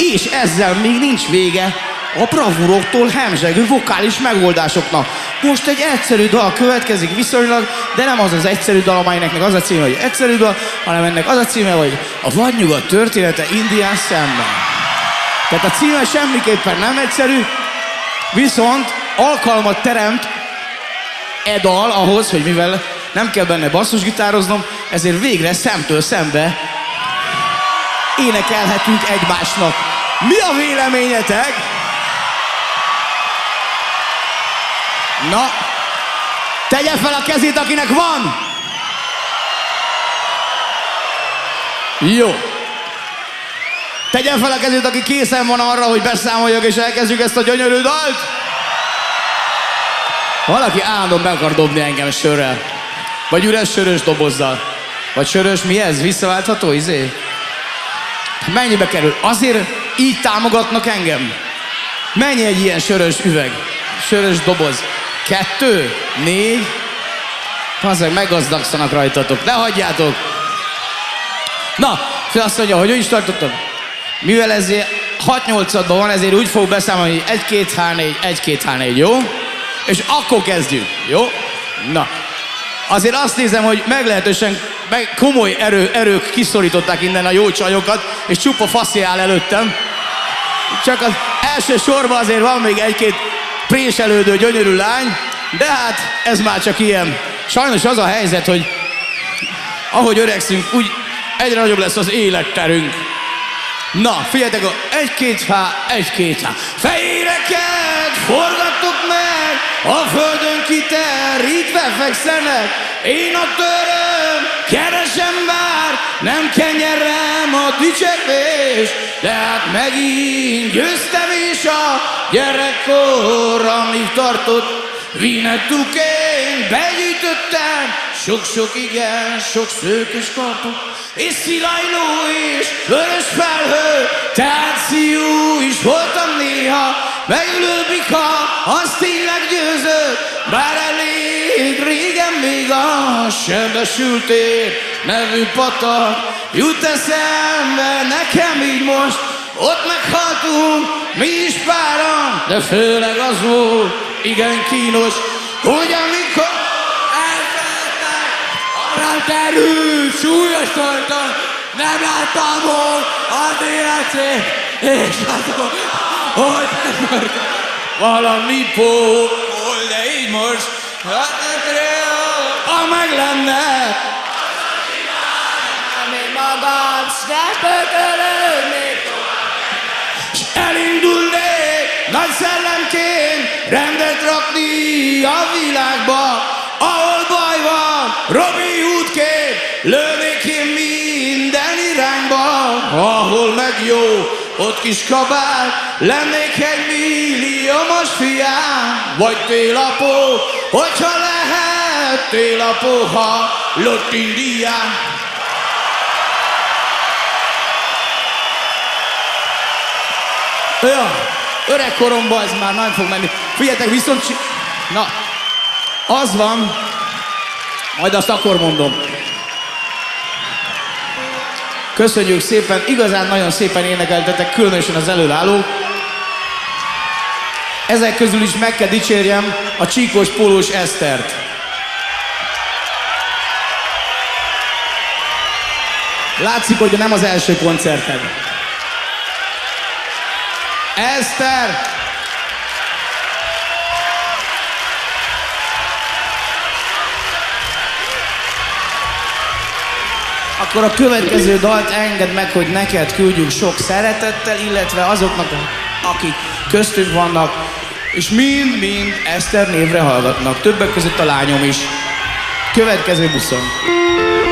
És ezzel még nincs vége a bravúroktól hemzsegő vokális megoldásoknak. Most egy egyszerű dal következik viszonylag, de nem az az egyszerű dal, amelynek az a címe, hogy egyszerű dal, hanem ennek az a címe, hogy a vadnyugat története Indián szemben. Tehát a címe semmiképpen nem egyszerű, viszont alkalmat teremt e dal ahhoz, hogy mivel nem kell benne basszusgitároznom, ezért végre szemtől szembe énekelhetünk egymásnak. Mi a véleményetek? Na, tegye fel a kezét, akinek van! Jó. Tegye fel a kezét, aki készen van arra, hogy beszámoljak és elkezdjük ezt a gyönyörű dalt. Valaki állandóan be akar dobni engem sörrel. Vagy üres sörös dobozzal. Vagy sörös, mi ez? Visszaváltható, izé? Mennyibe kerül? Azért így támogatnak engem? Mennyi egy ilyen sörös üveg? Sörös doboz? 2, 4. Azért meggazdagszanak rajtatok. Ne hagyjátok! Na, azt mondja, hogy ő is tartottam. Mivel ezért 6-8-adban van, ezért úgy fog beszámolni, hogy 1-2-3-4, 1-2-3-4, jó? És akkor kezdjük, jó? Na, azért azt nézem, hogy meglehetősen komoly erők kiszorították innen a jó csajokat, és csupa faszi áll előttem. Csak az első sorban azért van még egy-két préselődő, gyönyörű lány, de hát ez már csak ilyen. Sajnos az a helyzet, hogy ahogy öregszünk, úgy egyre nagyobb lesz az életterünk. Na, figyeljetek, 1-2-H, 1-2-H. Fejéreket forgattok meg, a földön kiterítve fekszenek. Én a töröm, keresem bár, nem kenyerem a dicsekvés, de hát megint győztem is a gyerekkor, amíg tartott. Vinettukén begyűjtöttem sok-sok igen, sok szőkös kapot, és szilajló is, vörös felhő, tehát szíjú is voltam néha, megülő bika, az tényleg győzött, bár elég régen még a Sebesültér nevű patak jut eszembe nekem így most, ott meghaltunk mi is páran, de főleg az volt igen kínos, hogy amikor elfeledtek, arra terült, súlyosodtan, nem láttam volna az életét, és látom, hogy valami pól, de így most, ha meg lenne, még magam, szkepökölődnék, s elindulnék nagy szellemként rendet rakni a világba, ahol baj van, Robin Hoodként lőnék én minden irányba, ahol meg jó, ott kis kabát, lennék egy milliómos fiám, vagy télapó, hogyha lehet télapó, ha lott Indián. Ja, öregkoromban ez már nem fog menni. Figyeljetek, viszont... Na, az van, majd azt akkor mondom. Köszönjük szépen, igazán nagyon szépen énekeltetek, különösen az előállók. Ezek közül is meg kell dicsérjem a csíkos pólós Esztert. Látszik, hogy nem az első koncerted. Eszter! Akkor a következő dalt engedd meg, hogy neked küldjük sok szeretettel, illetve azoknak, akik köztünk vannak, és mind-mind Eszter névre hallgatnak. Többek között a lányom is. Következő buszon.